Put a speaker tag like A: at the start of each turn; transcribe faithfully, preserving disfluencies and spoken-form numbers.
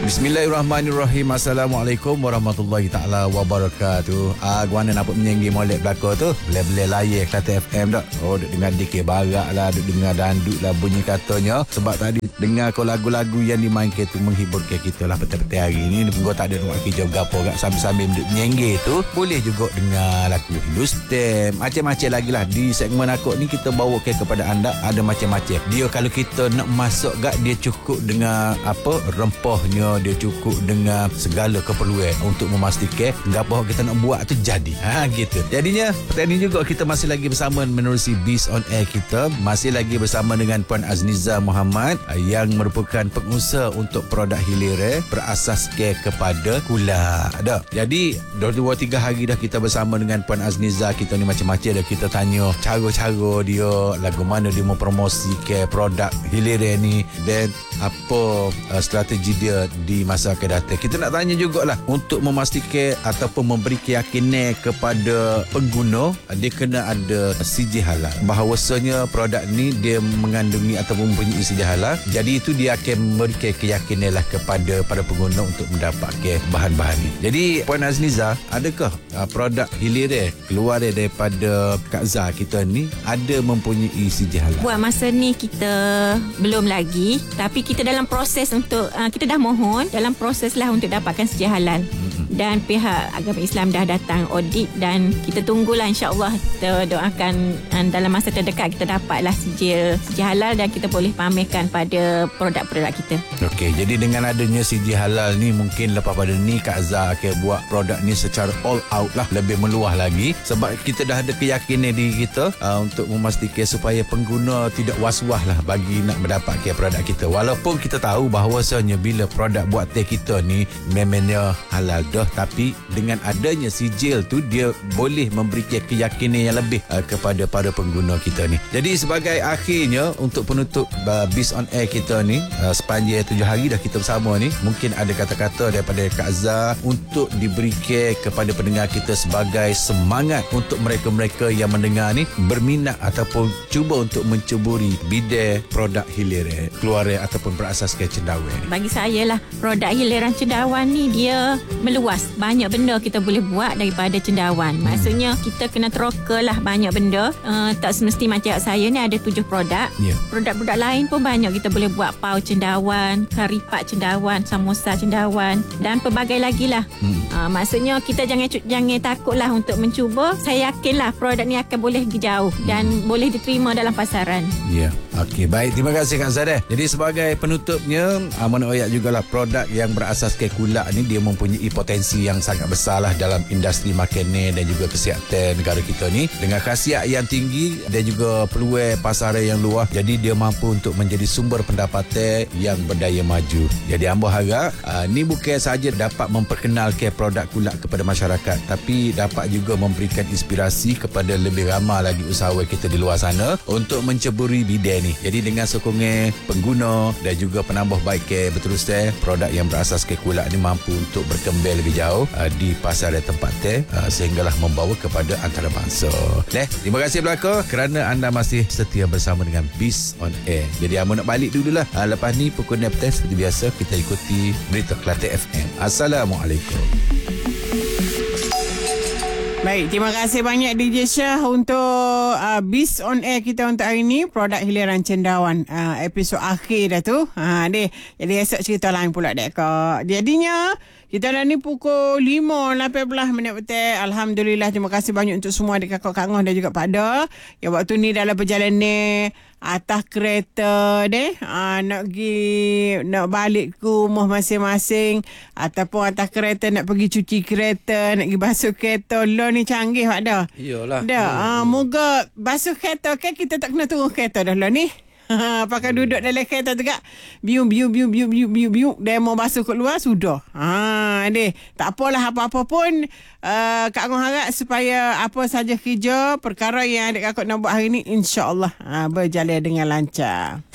A: Bismillahirrahmanirrahim. Assalamualaikum warahmatullahi taala wabarakatuh. Ah, guana nampak menyenggi molek belakang tu. Boleh-boleh layar Kelantan F M tak? Oh, duk dengar dikir barak lah, duk dengar dandut lah bunyi katanya. Sebab tadi dengar kau lagu-lagu yang dimainkan tu menghibur kita lah petang-petang hari ni. Kau tak ada rumah kerja gapo gak sambil-sambil duk menyenggi tu. Boleh juga dengar lagu Hindustan. Macam-macam lagi lah. Di segmen aku ni kita bawa ke kepada anda ada macam-macam. Dia kalau kita nak masuk gak dia cukup dengan apa rempahnya, dia cukup dengan segala keperluan untuk memastikan apa kita nak buat tu jadi. Ha gitu. Jadinya petang ni juga kita masih lagi bersama menerusi Biz on Air kita, masih lagi bersama dengan Puan Azniza Muhammad yang merupakan pengusaha untuk produk hilir berasaskan kepada gula. Ada. Jadi dua tiga hari dah kita bersama dengan Puan Azniza. Kita ni macam-macam dah kita tanya cara-cara dia, lagu mana dia mempromosikan produk hilir ni dan apa uh, strategi dia di masa akan datang. Kita nak tanya jugalah untuk memastikan ataupun memberi keyakinan kepada pengguna dia kena ada C J halal. Bahawasanya produk ni dia mengandungi ataupun mempunyai C J halal. Jadi itu dia akan memberi keyakinan lah kepada para pengguna untuk mendapatkan bahan-bahan ni. Jadi Puan Azniza, adakah uh, produk hilir keluar daripada Kak Zah kita ni ada mempunyai C J halal?
B: Buat masa ni kita belum lagi, tapi kita dalam proses untuk uh, kita dah mohon dalam proses lah untuk dapatkan C J halal. Mm-hmm. Dan pihak agama Islam dah datang audit dan kita tunggulah insya-Allah, kita doakan uh, dalam masa terdekat kita dapatlah sijil C J halal dan kita boleh pamerkan pada produk-produk kita.
A: Okey, jadi dengan adanya C J halal ni mungkin lepas pada ni Kak Zah akan buat produk ni secara all out lah, lebih meluah lagi sebab kita dah ada keyakinan diri kita uh, untuk memastikan supaya pengguna tidak was-was lah bagi nak mendapatkan produk kita. Walaupun kita tahu bahawasanya bila produk buat teh kita ni memangnya halal dah, tapi dengan adanya sijil tu dia boleh memberikan keyakinan yang lebih uh, kepada para pengguna kita ni. Jadi sebagai akhirnya untuk penutup uh, Biz on Air kita ni uh, sepanjang tujuh hari dah kita bersama ni, mungkin ada kata-kata daripada Kak Zah untuk diberikan kepada pendengar kita sebagai semangat untuk mereka-mereka yang mendengar ni berminat ataupun cuba untuk mencuburi bidang produk hilir keluar ataupun berasaskan cendawan.
B: Bagi saya lah, produk hiliran cendawan ni dia meluas. Banyak benda kita boleh buat daripada cendawan. Hmm. Maksudnya kita kena teroka lah banyak benda. Uh, tak semesti macam saya ni ada tujuh produk. Yeah. Produk-produk lain pun banyak kita boleh buat. Pau cendawan, karipat cendawan, samosa cendawan dan pelbagai lagi lah. Hmm. Uh, maksudnya kita jangan jangan takut lah untuk mencuba. Saya yakin lah produk ni akan boleh pergi jauh dan hmm. boleh diterima dalam pasaran. Ya. Yeah.
A: Okey, baik. Terima kasih Kak Zah. Jadi sebagai penutupnya, Aman Oyak jugalah produk yang berasaskan kulak ni dia mempunyai potensi yang sangat besar lah dalam industri makanan dan juga kesihatan negara kita ni dengan khasiat yang tinggi dan juga peluang pasaran yang luas. Jadi dia mampu untuk menjadi sumber pendapatan yang berdaya maju. Jadi hamba harap uh, ni bukan sahaja dapat memperkenalkan produk kulak kepada masyarakat, tapi dapat juga memberikan inspirasi kepada lebih ramai lagi usahawan kita di luar sana untuk menceburi bidang ni. Jadi dengan sokongan pengguna dan juga penambah baik ke berterusan, produk yang berasaskan kulak ni mampu untuk berkembang lebih jauh uh, di pasaran tempat teh uh, sehinggalah membawa kepada antarabangsa. Leh, terima kasih belaka kerana anda masih setia bersama dengan Biz on Air. Jadi amu nak balik dululah. Uh, lepas ni pukul enam petang seperti biasa kita ikuti berita Kelantan F M. Assalamualaikum.
C: Baik, terima kasih banyak D J Syah untuk uh, Biz on Air kita untuk hari ni, produk hiliran cendawan. Uh, episod akhir dah tu. Ha deh. Jadi esok cerita lain pula dek kak. Jadinya kita dah ni pukul lima lapan belas minit petang. Alhamdulillah, terima kasih banyak untuk semua adik kakak Kak Ngah dan juga Pak Da yang waktu ni dalam perjalanan atas kereta deh, ha, nak pergi nak balik ke rumah masing-masing ataupun atas kereta nak pergi cuci kereta, nak pergi basuh kereta. Lo ni canggih Pak Da.
A: Iyalah.
C: Dah, ha, moga basuh kereta kan kita tak kena turun kereta dah lo ni. Ha, pakai duduk dalam kereta tu kak. Biu biu biu biu biu biu biu. Dia mau basuh kat luar sudah. Ha deh. Tak apalah apa-apa pun uh, Kak Ngah harap supaya apa saja kerja perkara yang adik kakak nak buat hari ni insya-Allah ha, berjalan dengan lancar.